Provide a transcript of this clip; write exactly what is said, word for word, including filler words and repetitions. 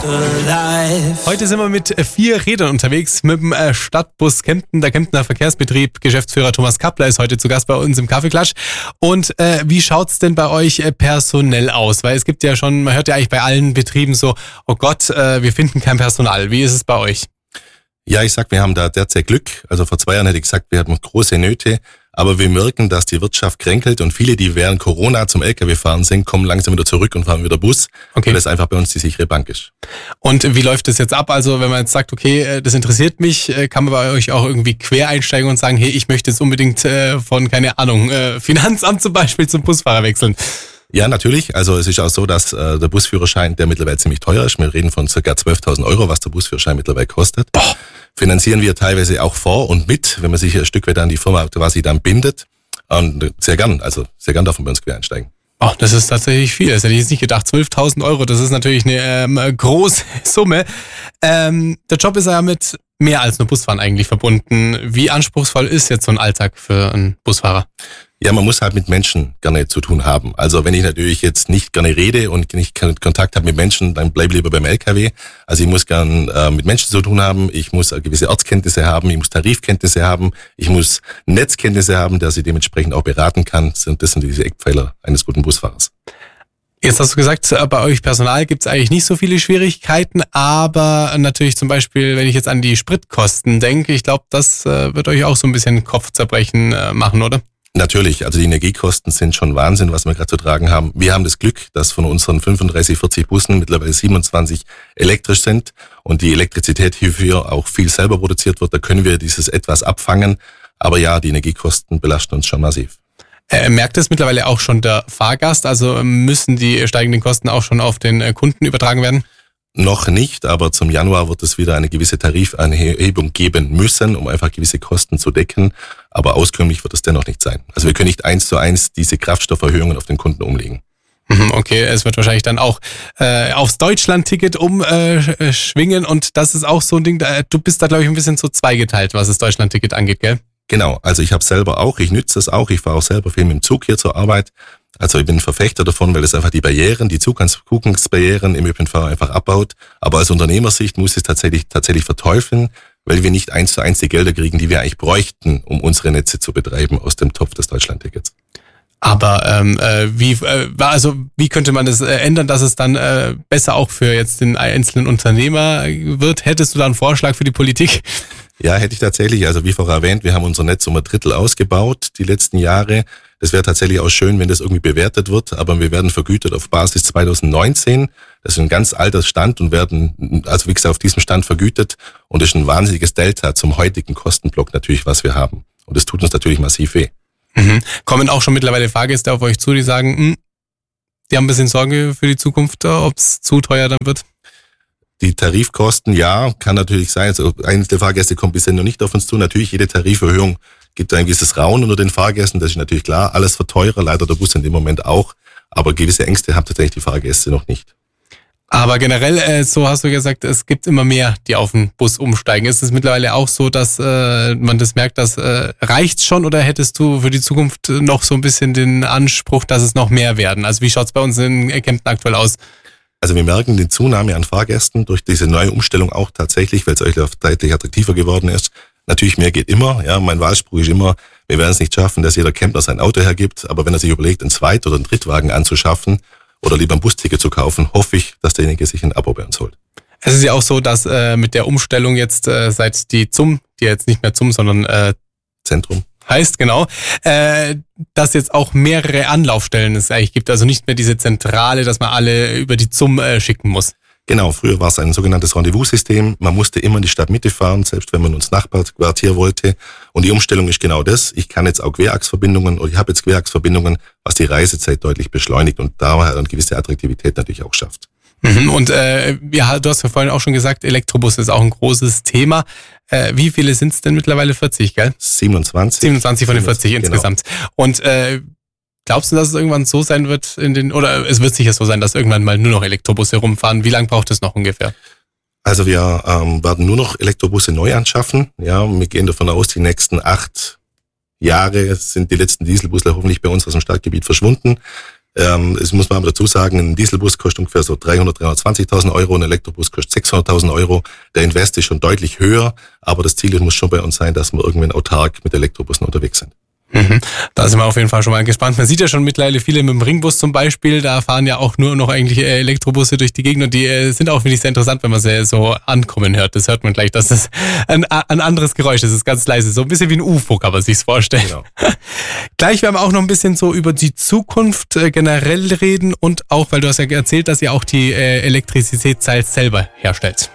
Heute sind wir mit vier Rädern unterwegs, mit dem Stadtbus Kempten. Der Kemptener Verkehrsbetrieb, Geschäftsführer Thomas Kappler ist heute zu Gast bei uns im Kaffeeklatsch. Und äh, wie schaut's denn bei euch äh, personell aus? Weil es gibt ja schon, man hört ja eigentlich bei allen Betrieben so, oh Gott, äh, wir finden kein Personal. Wie ist es bei euch? Ja, ich sag, wir haben da derzeit Glück. Also vor zwei Jahren hätte ich gesagt, wir hatten große Nöte. Aber wir merken, dass die Wirtschaft kränkelt und viele, die während Corona zum L K W-Fahren sind, kommen langsam wieder zurück und fahren wieder Bus, okay, weil das einfach bei uns die sichere Bank ist. Und wie läuft das jetzt ab? Also wenn man jetzt sagt, okay, das interessiert mich, kann man bei euch auch irgendwie quer einsteigen und sagen, hey, ich möchte jetzt unbedingt von, keine Ahnung, Finanzamt zum Beispiel zum Busfahrer wechseln? Ja, natürlich. Also es ist auch so, dass äh, der Busführerschein, der mittlerweile ziemlich teuer ist, wir reden von ca. zwölftausend Euro, was der Busführerschein mittlerweile kostet, Boah. finanzieren wir teilweise auch vor und mit, wenn man sich ein Stück weit an die Firma quasi dann bindet. Und sehr gern, also sehr gern darf man bei uns quer einsteigen. Oh, das ist tatsächlich viel. Das hätte ich jetzt nicht gedacht. zwölftausend Euro, das ist natürlich eine ähm, große Summe. Ähm, der Job ist ja mit mehr als nur Busfahren eigentlich verbunden. Wie anspruchsvoll ist jetzt so ein Alltag für einen Busfahrer? Ja, man muss halt mit Menschen gerne zu tun haben. Also wenn ich natürlich jetzt nicht gerne rede und nicht Kontakt habe mit Menschen, dann bleib lieber beim L K W. Also ich muss gern äh, mit Menschen zu tun haben, ich muss gewisse Ortskenntnisse haben, ich muss Tarifkenntnisse haben, ich muss Netzkenntnisse haben, der sie dementsprechend auch beraten kann. Das sind diese Eckpfeiler eines guten Busfahrers. Jetzt hast du gesagt, bei euch Personal gibt es eigentlich nicht so viele Schwierigkeiten, aber natürlich zum Beispiel, wenn ich jetzt an die Spritkosten denke, ich glaube, das äh, wird euch auch so ein bisschen Kopfzerbrechen äh, machen, oder? Natürlich, also die Energiekosten sind schon Wahnsinn, was wir gerade zu tragen haben. Wir haben das Glück, dass von unseren fünfunddreißig, vierzig Bussen mittlerweile siebenundzwanzig elektrisch sind und die Elektrizität hierfür auch viel selber produziert wird. Da können wir dieses etwas abfangen. Aber ja, die Energiekosten belasten uns schon massiv. Äh, merkt es mittlerweile auch schon der Fahrgast? Also müssen die steigenden Kosten auch schon auf den Kunden übertragen werden? Noch nicht, aber zum Januar wird es wieder eine gewisse Tarifanhebung geben müssen, um einfach gewisse Kosten zu decken. Aber auskömmlich wird es dennoch nicht sein. Also wir können nicht eins zu eins diese Kraftstofferhöhungen auf den Kunden umlegen. Okay, es wird wahrscheinlich dann auch äh, aufs Deutschland-Ticket umschwingen. Äh, und das ist auch so ein Ding, da, du bist da, glaube ich, ein bisschen so zweigeteilt, was das Deutschland-Ticket angeht, gell? Genau, also ich habe selber auch, ich nütze es auch, ich fahre auch selber viel mit dem Zug hier zur Arbeit. Also ich bin ein Verfechter davon, weil es einfach die Barrieren, die Zugangsbarrieren im Ö P N V einfach abbaut. Aber aus Unternehmersicht muss ich es tatsächlich, tatsächlich verteufeln, weil wir nicht eins zu eins die Gelder kriegen, die wir eigentlich bräuchten, um unsere Netze zu betreiben aus dem Topf des Deutschlandtickets. Aber ähm, äh, wie äh, also wie könnte man das äh, ändern, dass es dann äh, besser auch für jetzt den einzelnen Unternehmer wird? Hättest du da einen Vorschlag für die Politik? Ja, hätte ich tatsächlich. Also wie vorher erwähnt, wir haben unser Netz um ein Drittel ausgebaut die letzten Jahre. Das wäre tatsächlich auch schön, wenn das irgendwie bewertet wird, aber wir werden vergütet auf Basis zweitausendneunzehn. Das ist ein ganz alter Stand und werden, also wie gesagt, auf diesem Stand vergütet. Und das ist ein wahnsinniges Delta zum heutigen Kostenblock natürlich, was wir haben. Und das tut uns natürlich massiv weh. Mhm. Kommen auch schon mittlerweile Fahrgäste auf euch zu, die sagen, mh, die haben ein bisschen Sorge für die Zukunft, ob es zu teuer dann wird? Die Tarifkosten, ja, kann natürlich sein. Also eines der Fahrgäste kommt bisher noch nicht auf uns zu. Natürlich, jede Tariferhöhung gibt ein gewisses Raunen unter den Fahrgästen. Das ist natürlich klar. Alles wird teurer, leider der Bus in dem Moment auch. Aber gewisse Ängste haben tatsächlich die Fahrgäste noch nicht. Aber generell, äh, so hast du gesagt, es gibt immer mehr, die auf den Bus umsteigen. Ist es mittlerweile auch so, dass äh, man das merkt, dass äh, reicht's schon, oder hättest du für die Zukunft noch so ein bisschen den Anspruch, dass es noch mehr werden? Also wie schaut's bei uns in Kempten aktuell aus? Also wir merken die Zunahme an Fahrgästen durch diese neue Umstellung auch tatsächlich, weil es euch deutlich attraktiver geworden ist. Natürlich, mehr geht immer. Ja, mein Wahlspruch ist immer, wir werden es nicht schaffen, dass jeder Kempner sein Auto hergibt. Aber wenn er sich überlegt, einen Zweit- oder einen Drittwagen anzuschaffen oder lieber ein Busticket zu kaufen, hoffe ich, dass derjenige sich ein Abo bei uns holt. Es ist ja auch so, dass äh, mit der Umstellung jetzt äh, seit die Z U M, die jetzt nicht mehr Z U M, sondern äh, Zentrum heißt, genau, äh, dass jetzt auch mehrere Anlaufstellen es eigentlich gibt. Also nicht mehr diese Zentrale, dass man alle über die Z U M äh, schicken muss. Genau, früher war es ein sogenanntes Rendezvous-System. Man musste immer in die Stadtmitte fahren, selbst wenn man ins Nachbarquartier wollte. Und die Umstellung ist genau das. Ich kann jetzt auch Querachsverbindungen oder ich habe jetzt Querachsverbindungen, was die Reisezeit deutlich beschleunigt und daher eine gewisse Attraktivität natürlich auch schafft. Mhm, und äh, ja, du hast ja vorhin auch schon gesagt, Elektrobus ist auch ein großes Thema. Äh, wie viele sind es denn mittlerweile? vierzig, gell? siebenundzwanzig. siebenundzwanzig von den vierzig genau. Insgesamt. Und äh, glaubst du, dass es irgendwann so sein wird in den, oder es wird sicher so sein, dass irgendwann mal nur noch Elektrobusse rumfahren? Wie lange braucht es noch ungefähr? Also wir ähm, werden nur noch Elektrobusse neu anschaffen. Ja, wir gehen davon aus, die nächsten acht Jahre sind die letzten Dieselbusse hoffentlich bei uns aus dem Stadtgebiet verschwunden. Ähm, es muss man aber dazu sagen, ein Dieselbus kostet ungefähr so dreihundert, dreihundertzwanzigtausend Euro, ein Elektrobus kostet sechshunderttausend Euro. Der Invest ist schon deutlich höher, aber das Ziel muss schon bei uns sein, dass wir irgendwann autark mit Elektrobussen unterwegs sind. Mhm. Da sind wir auf jeden Fall schon mal gespannt. Man sieht ja schon mittlerweile viele mit dem Ringbus zum Beispiel, da fahren ja auch nur noch eigentlich Elektrobusse durch die Gegend und die sind auch, finde ich, sehr interessant, wenn man sie so ankommen hört. Das hört man gleich, dass das ein, ein anderes Geräusch ist. Das ist ganz leise, so ein bisschen wie ein U F O kann man sich's vorstellen. Genau. Gleich werden wir auch noch ein bisschen so über die Zukunft generell reden und auch, weil du hast ja erzählt, dass ihr auch die Elektrizität selber herstellt.